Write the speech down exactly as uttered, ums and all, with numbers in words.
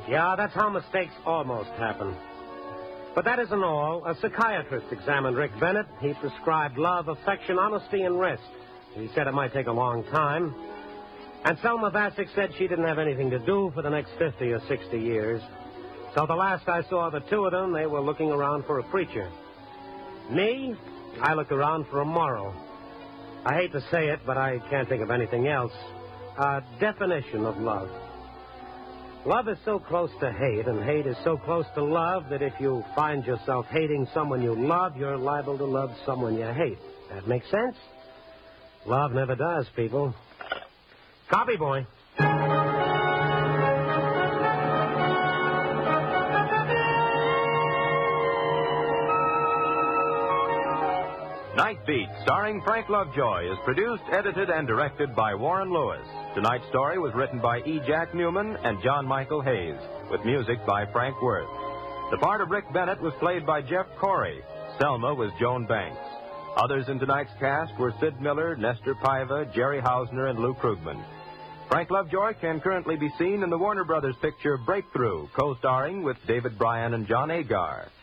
Yeah, that's how mistakes almost happen. But that isn't all. A psychiatrist examined Rick Bennett. He prescribed love, affection, honesty, and rest. He said it might take a long time. And Selma Bassick said she didn't have anything to do for the next fifty or sixty years. So the last I saw of the two of them, they were looking around for a preacher. Me, I looked around for a moral. I hate to say it, but I can't think of anything else. A definition of love. Love is so close to hate, and hate is so close to love, that if you find yourself hating someone you love, you're liable to love someone you hate. That makes sense? Love never does, people. Copy, boy. Night Beat, starring Frank Lovejoy, is produced, edited, and directed by Warren Lewis. Tonight's story was written by E. Jack Newman and John Michael Hayes, with music by Frank Worth. The part of Rick Bennett was played by Jeff Corey. Selma was Joan Banks. Others in tonight's cast were Sid Miller, Nestor Paiva, Jerry Hausner, and Lou Krugman. Frank Lovejoy can currently be seen in the Warner Brothers picture Breakthrough, co-starring with David Bryan and John Agar.